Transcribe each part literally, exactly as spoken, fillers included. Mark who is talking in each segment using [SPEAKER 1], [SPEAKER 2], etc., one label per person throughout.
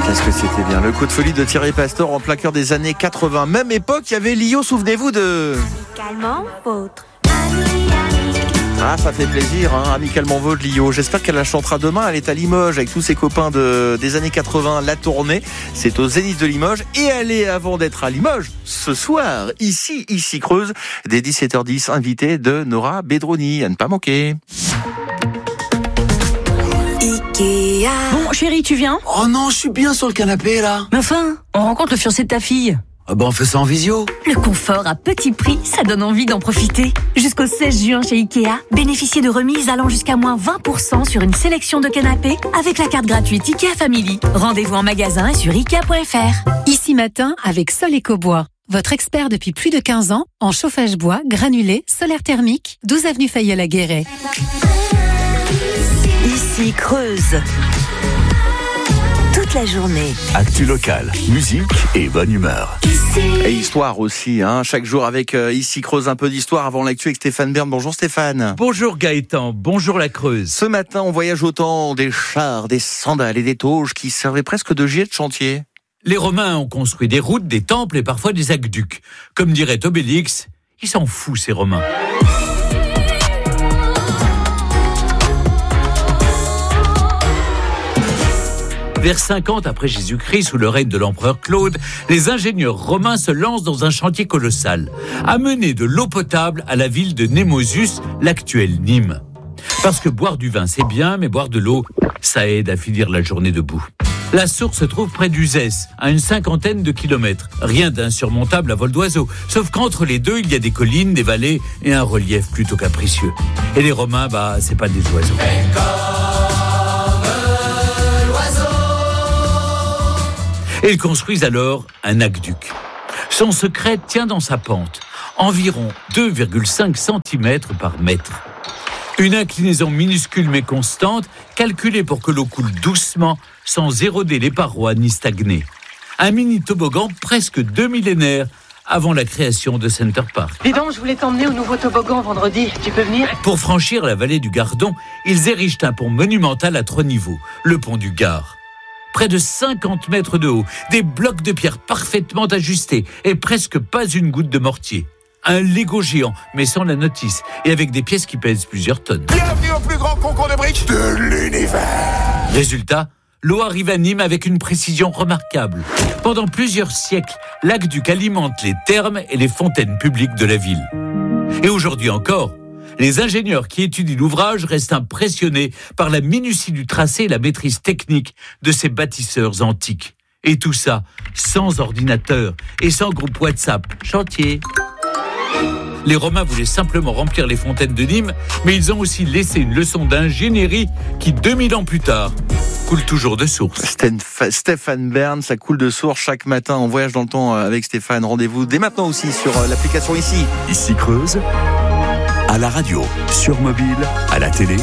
[SPEAKER 1] Qu'est-ce que c'était bien. Le coup de folie de Thierry Pastor en plein cœur des années quatre-vingts. Même époque, il y avait Lio, souvenez-vous de...
[SPEAKER 2] Amicalement vôtre.
[SPEAKER 1] Ah, ça fait plaisir, hein, amicalement vôtre, Lio. J'espère qu'elle la chantera demain. Elle est à Limoges avec tous ses copains de, des années quatre-vingts. La tournée, c'est au Zénith de Limoges. Et elle est, avant d'être à Limoges, ce soir, ici, ici Creuse, dès dix-sept heures dix, invitée de Nora Bedroni. À ne pas manquer.
[SPEAKER 2] Ikea.
[SPEAKER 3] Bon, chérie, tu viens ?
[SPEAKER 4] Oh non, je suis bien sur le canapé, là.
[SPEAKER 3] Mais enfin, on rencontre le fiancé de ta fille.
[SPEAKER 4] Ah bah on fait ça en visio.
[SPEAKER 3] Le confort à petit prix, ça donne envie d'en profiter. Jusqu'au seize juin chez Ikea, bénéficiez de remises allant jusqu'à moins vingt pour cent sur une sélection de canapés avec la carte gratuite Ikea Family. Rendez-vous en magasin et sur ikea point f r.
[SPEAKER 5] Ici Matin avec Sol Ecobois. Votre expert depuis plus de quinze ans en chauffage bois, granulé, solaire thermique, douze avenue Fayolle à Guéret.
[SPEAKER 2] Ici Creuse. Toute la journée.
[SPEAKER 6] Actu local, musique et bonne humeur.
[SPEAKER 1] Et histoire aussi, hein, chaque jour avec euh, Ici Creuse, un peu d'histoire avant l'actu avec Stéphane Bern. Bonjour Stéphane.
[SPEAKER 7] Bonjour Gaëtan, bonjour la Creuse.
[SPEAKER 1] Ce matin, on voyage autant des chars, des sandales et des tauges qui servaient presque de gilets de chantier.
[SPEAKER 7] Les Romains ont construit des routes, des temples et parfois des aqueducs. Comme dirait Obélix, ils s'en foutent ces Romains. Vers cinquante après Jésus-Christ, sous le règne de l'empereur Claude, les ingénieurs romains se lancent dans un chantier colossal, amener de l'eau potable à la ville de Némosus, l'actuelle Nîmes. Parce que boire du vin c'est bien, mais boire de l'eau, ça aide à finir la journée debout. La source se trouve près d'Uzès, à une cinquantaine de kilomètres. Rien d'insurmontable à vol d'oiseau, sauf qu'entre les deux, il y a des collines, des vallées et un relief plutôt capricieux. Et les Romains, bah, c'est pas des oiseaux. Et ils construisent alors un aqueduc. Son secret tient dans sa pente, environ deux virgule cinq centimètres par mètre. Une inclinaison minuscule mais constante, calculée pour que l'eau coule doucement, sans éroder les parois ni stagner. Un mini toboggan presque deux millénaires avant la création de Center Park.
[SPEAKER 8] Dis donc, je voulais t'emmener au nouveau toboggan vendredi, tu peux venir ?
[SPEAKER 7] Pour franchir la vallée du Gardon, ils érigent un pont monumental à trois niveaux, le pont du Gard. Près de cinquante mètres de haut, des blocs de pierre parfaitement ajustés et presque pas une goutte de mortier. Un Lego géant, mais sans la notice, et avec des pièces qui pèsent plusieurs tonnes.
[SPEAKER 9] Bienvenue au plus grand concours de briques de l'univers.
[SPEAKER 7] Résultat, l'eau arrive à Nîmes avec une précision remarquable. Pendant plusieurs siècles, l'aqueduc alimente les thermes et les fontaines publiques de la ville. Et aujourd'hui encore, les ingénieurs qui étudient l'ouvrage restent impressionnés par la minutie du tracé et la maîtrise technique de ces bâtisseurs antiques. Et tout ça sans ordinateur et sans groupe WhatsApp. Chantier. Les Romains voulaient simplement remplir les fontaines de Nîmes, mais ils ont aussi laissé une leçon d'ingénierie qui, deux mille ans plus tard, coule toujours de source.
[SPEAKER 1] Stéphane Bern, ça coule de source chaque matin. On voyage dans le temps avec Stéphane. Rendez-vous dès maintenant aussi sur l'application Ici.
[SPEAKER 6] Ici Creuse, à la radio, sur mobile, à la télé,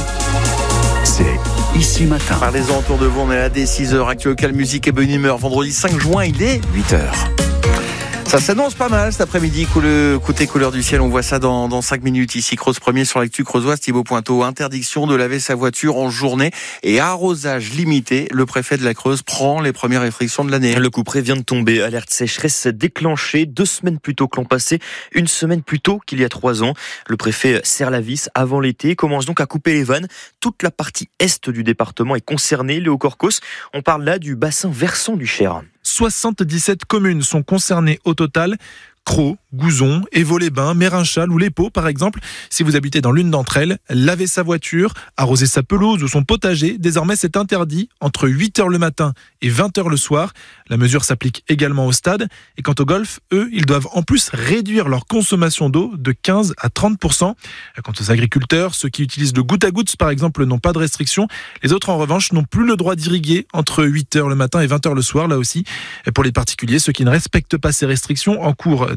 [SPEAKER 6] c'est Ici Matin.
[SPEAKER 1] Parlez-en autour de vous, on est là dès six heures. Actu local, musique et bonne humeur. Vendredi cinq juin, il est huit heures. Ça s'annonce pas mal cet après-midi, côté couleur du ciel, on voit ça dans, dans cinq minutes. Ici Creuse premier sur l'actu creusoise, Thibaut Pointeau. Interdiction de laver sa voiture en journée et arrosage limité. Le préfet de la Creuse prend les premières restrictions de l'année.
[SPEAKER 10] Le couperet vient de tomber. Alerte sécheresse déclenchée deux semaines plus tôt que l'an passé, une semaine plus tôt qu'il y a trois ans. Le préfet serre la vis avant l'été, commence donc à couper les vannes. Toute la partie est du département est concernée, Léo Corcos. On parle là du bassin versant du Cher.
[SPEAKER 11] soixante-dix-sept communes sont concernées au total. Crau, Gouzon, Évaux-les-Bains, Mérinchal ou Les Paux par exemple. Si vous habitez dans l'une d'entre elles, laver sa voiture, arroser sa pelouse ou son potager, désormais c'est interdit entre huit heures le matin et vingt heures le soir. La mesure s'applique également au stade. Et quant au golf, eux, ils doivent en plus réduire leur consommation d'eau de quinze à trente pour cent. Quant aux agriculteurs, ceux qui utilisent le goutte à goutte par exemple n'ont pas de restriction. Les autres en revanche n'ont plus le droit d'irriguer entre huit heures le matin et vingt heures le soir là aussi. Et pour les particuliers, ceux qui ne respectent pas ces restrictions encourent des amendes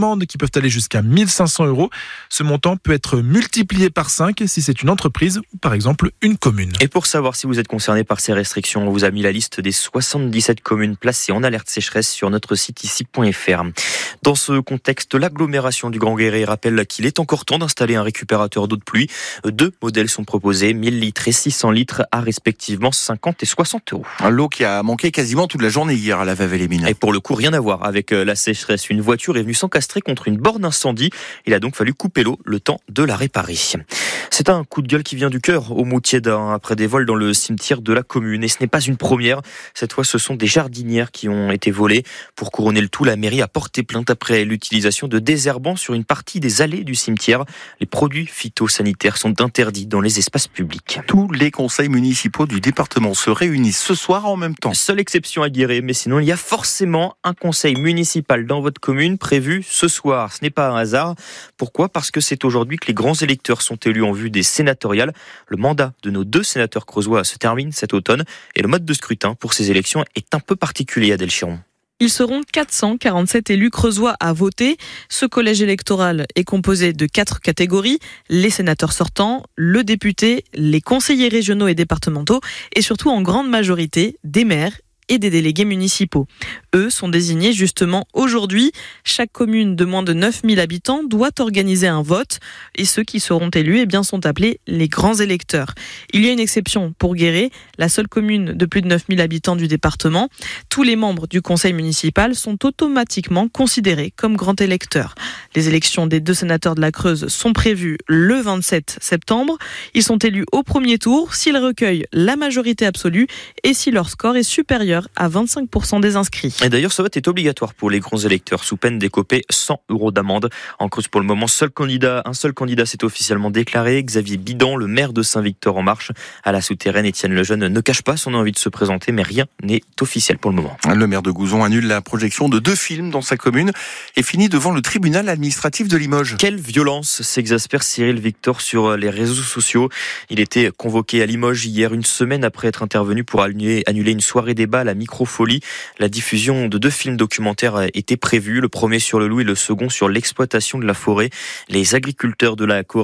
[SPEAKER 11] amendes qui peuvent aller jusqu'à mille cinq cents euros. Ce montant peut être multiplié par cinq si c'est une entreprise ou par exemple une commune.
[SPEAKER 10] Et pour savoir si vous êtes concerné par ces restrictions, on vous a mis la liste des soixante-dix-sept communes placées en alerte sécheresse sur notre site ici point f r. Dans ce contexte, l'agglomération du Grand Guéret rappelle qu'il est encore temps d'installer un récupérateur d'eau de pluie. Deux modèles sont proposés, mille litres et six cents litres à respectivement cinquante et soixante euros.
[SPEAKER 1] L'eau qui a manqué quasiment toute la journée hier à la Vève-et-les-Mines.
[SPEAKER 10] Et pour le coup, rien à voir avec la sécheresse. Une voiture est venue s'encastrer contre une borne incendie. Il a donc fallu couper l'eau le temps de la réparer. C'est un coup de gueule qui vient du cœur au Moutier-d'Ain après des vols dans le cimetière de la commune. Et ce n'est pas une première. Cette fois, ce sont des jardinières qui ont été volées. Pour couronner le tout, la mairie a porté plainte après l'utilisation de désherbants sur une partie des allées du cimetière. Les produits phytosanitaires sont interdits dans les espaces publics.
[SPEAKER 1] Tous les conseils municipaux du département se réunissent ce soir en même temps.
[SPEAKER 10] Seule exception à Guéret, mais sinon il y a forcément un conseil municipal dans votre commune prévu ce soir. Ce n'est pas un hasard. Pourquoi ? Parce que c'est aujourd'hui que les grands électeurs sont élus en vue des sénatoriales. Le mandat de nos deux sénateurs creusois se termine cet automne et le mode de scrutin pour ces élections est un peu particulier, Adèle Chiron.
[SPEAKER 12] Ils seront quatre cent quarante-sept élus creusois à voter. Ce collège électoral est composé de quatre catégories, les sénateurs sortants, le député, les conseillers régionaux et départementaux et surtout en grande majorité des maires et des délégués municipaux. Eux sont désignés justement aujourd'hui. Chaque commune de moins de neuf mille habitants doit organiser un vote et ceux qui seront élus eh bien, sont appelés les grands électeurs. Il y a une exception pour Guéret, la seule commune de plus de neuf mille habitants du département. Tous les membres du conseil municipal sont automatiquement considérés comme grands électeurs. Les élections des deux sénateurs de la Creuse sont prévues le vingt-sept septembre. Ils sont élus au premier tour s'ils recueillent la majorité absolue et si leur score est supérieur à vingt-cinq pour cent des inscrits.
[SPEAKER 10] Et d'ailleurs, ce vote est obligatoire pour les grands électeurs, sous peine d'écoper cent euros d'amende. En Creuse, pour le moment, seul candidat, un seul candidat s'est officiellement déclaré, Xavier Bidan, le maire de Saint-Victor-en-Marche. À la souterraine, Étienne Lejeune ne cache pas son envie de se présenter, mais rien n'est officiel pour le moment.
[SPEAKER 1] Le maire de Gouzon annule la projection de deux films dans sa commune et finit devant le tribunal administratif de Limoges.
[SPEAKER 10] Quelle violence, s'exaspère Cyril Victor sur les réseaux sociaux. Il était convoqué à Limoges hier, une semaine après être intervenu pour annuler, annuler une soirée débat à la Microfolie. La diffusion de deux films documentaires était prévue, le premier sur le loup et le second sur l'exploitation de la forêt. Les agriculteurs de la